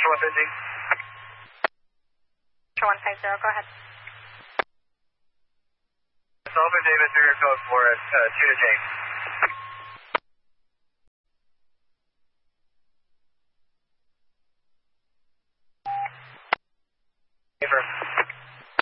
150. Sure 150, go ahead. Sullivan Davis, figure code 4 at 2 to change.